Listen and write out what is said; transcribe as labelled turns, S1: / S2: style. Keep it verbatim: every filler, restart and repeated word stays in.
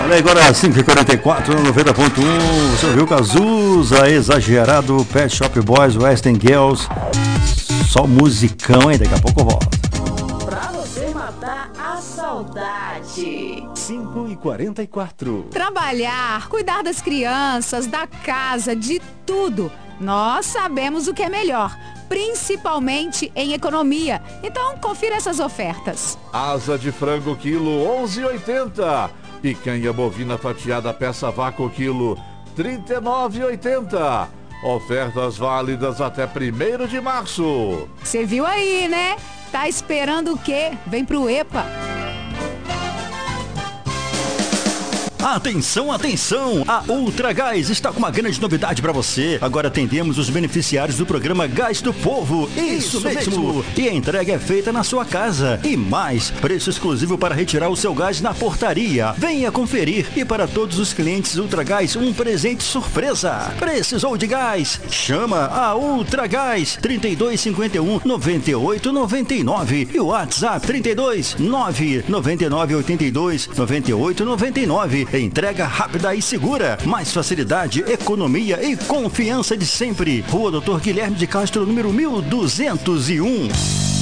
S1: Olha aí, agora cinco e quarenta e quatro, noventa ponto um. Você ouviu Cazuza, Exagerado, Pet Shop Boys, Western Girls. Só musicão, hein? Daqui a pouco eu volto.
S2: Pra você matar a saudade.
S3: cinco e quarenta e quatro.
S4: Trabalhar, cuidar das crianças, da casa, de tudo. Nós sabemos o que é melhor, principalmente em economia. Então, confira essas ofertas.
S5: Asa de frango quilo onze e oitenta. Picanha bovina fatiada peça vácuo quilo trinta e nove e oitenta. Ofertas válidas até primeiro de março.
S4: Você viu aí, né? Tá esperando o quê? Vem pro EPA.
S1: Atenção, atenção! A Ultragás está com uma grande novidade para você. Agora atendemos os beneficiários do programa Gás do Povo. Isso, Isso mesmo. mesmo! E a entrega é feita na sua casa. E mais, preço exclusivo para retirar o seu gás na portaria. Venha conferir. E para todos os clientes Ultragás, um presente surpresa. Precisou de gás? Chama a Ultragás. trinta e dois, cinquenta e um, noventa e oito, noventa e nove. E o WhatsApp trinta e dois, nove, noventa e nove, oitenta e dois, noventa e oito, noventa e nove. Entrega rápida e segura. Mais facilidade, economia e confiança de sempre. Rua Doutor Guilherme de Castro, número mil duzentos e um.